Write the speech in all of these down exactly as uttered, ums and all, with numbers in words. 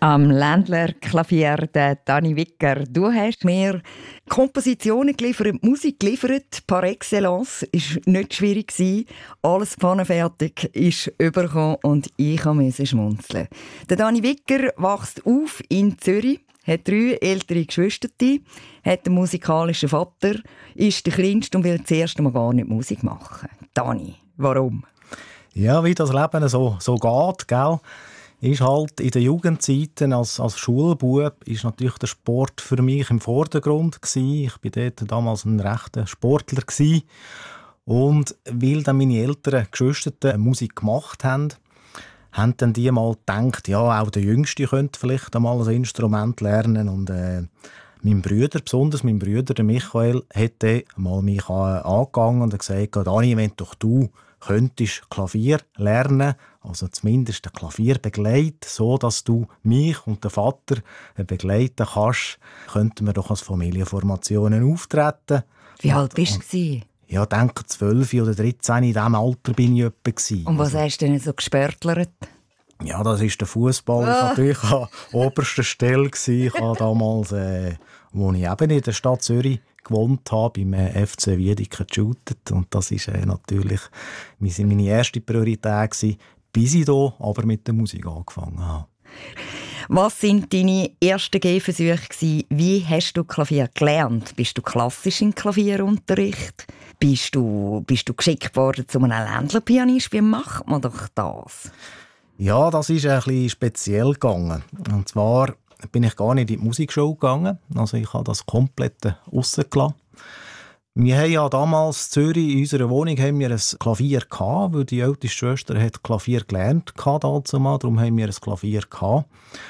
Am Ländler-Klavier, der Dani Wicker. Du hast mir Kompositionen geliefert, Musik geliefert, par excellence. Es war nicht schwierig. Alles pfannenfertig ist übergekommen und ich musste schmunzeln. Der Dani Wicker wächst auf in Zürich, hat drei ältere Geschwister, hat einen musikalischen Vater, ist der Kleinste und will das erste Mal gar nicht Musik machen. Dani, warum? Ja, wie das Leben so, so geht, gell? Ist halt in den Jugendzeiten als, als Schulbub ist natürlich der Sport für mich im Vordergrund gewesen. Ich bin dort damals ein rechter Sportler gewesen. Und weil dann meine älteren Geschwister Musik gemacht haben, haben dann die mal gedacht, ja, auch der Jüngste könnte vielleicht einmal ein Instrument lernen. Und äh, mein Bruder, besonders mein Bruder, der Michael, hat dann mal mich angegangen und gesagt, Dani, wenn doch du könntest Klavier lernen, also zumindest ein Klavier begleiten, so dass du mich und den Vater begleiten kannst, könnten wir doch als Familienformationen auftreten. Wie alt bist du? Ja, ich denke zwölf oder dreizehn, in diesem Alter bin ich etwa. Und was also, hast du denn so gespörtlert? Ja, das ist der Fußball ah. natürlich an oberster Stelle gewesen. Ich habe damals, äh, wo ich eben in der Stadt Zürich gewohnt habe, beim F C Wiedeke geshootet. Und das war äh, natürlich meine erste Priorität gewesen, bis ich hier aber mit der Musik angefangen habe. Was waren deine ersten Gehversuche gewesen? Wie hast du Klavier gelernt? Bist du klassisch im Klavierunterricht? Bist du, bist du geschickt worden zu einem Ländlerpianist? Wie macht man doch das? Ja, das ist ein bisschen speziell gegangen. Und zwar bin ich gar nicht in die Musikschule gegangen. Also ich habe das komplett aussen gelassen. Wir haben ja damals in Zürich in unserer Wohnung haben wir ein Klavier gehabt, weil die älteste Schwester hat Klavier gelernt dazu mal, darum haben wir ein Klavier gehabt.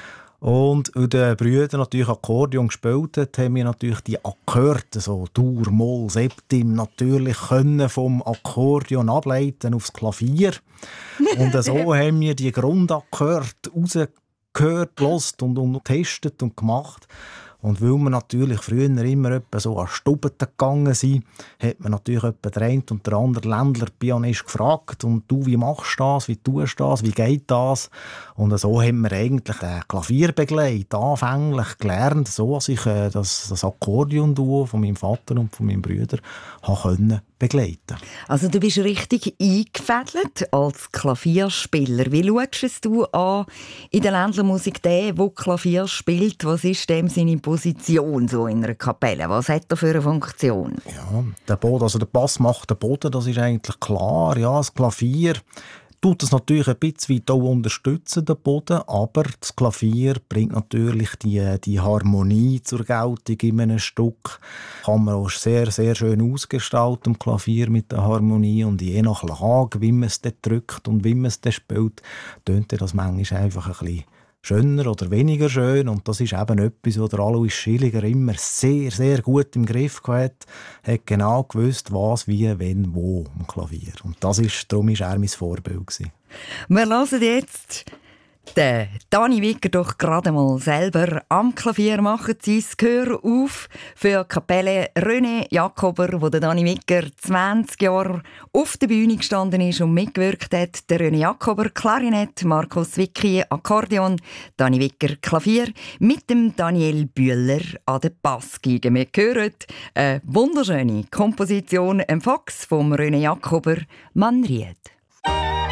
Und weil der Brüder natürlich Akkordeon gespielt hat, haben wir natürlich die Akkorde, so Dur, Moll, Septim, natürlich können vom Akkordeon ableiten aufs Klavier. Und so haben wir die Grundakkorde rausgehört, gehört und, und getestet und gemacht. Und weil wir natürlich früher immer etwa so an Stuben gegangen sind, hat man natürlich etwa der eine und der andere Ländler-Pianist gefragt. Und du, wie machst du das? Wie tust du das? Wie geht das? Und so haben wir eigentlich den Klavierbegleit anfänglich gelernt, so dass ich äh, das, das Akkordeon-Duo von meinem Vater und von meinem Bruder können begleiten. Also du bist richtig eingefädelt als Klavierspieler. Wie schaust du an in der Ländlermusik den, der Klavier spielt? Was ist dem seine Position so in einer Kapelle? Was hat er für eine Funktion? Ja, der Boden, also der Bass macht den Boden, das ist eigentlich klar. Ja, das Klavier tut das natürlich ein bisschen weit auch unterstützen, den Boden, aber das Klavier bringt natürlich die, die Harmonie zur Geltung in einem Stück. Kann man auch sehr, sehr schön ausgestalten, im Klavier mit der Harmonie, und je nach Lage, wie man es dann drückt und wie man es dann spielt, tönt das manchmal einfach ein bisschen schöner oder weniger schön, und das ist eben etwas, was der Alois Schilliger immer sehr, sehr gut im Griff hatte. Er hat genau gewusst, was, wie, wenn, wo am Klavier. Und das ist, darum war er mein Vorbild gewesen. Wir hören jetzt den Dani Wicker doch gerade mal selber am Klavier machen sein Gehör auf für die Kapelle René Jakober, wo der Dani Wicker zwanzig Jahre auf der Bühne gestanden ist und mitgewirkt hat. Der René Jakober Klarinett, Markus Wicki Akkordeon, Dani Wicker Klavier mit dem Daniel Bühler an der Bassgeige. Wir hören eine wunderschöne Komposition, ein Fox vom René Jakober, «Man riet».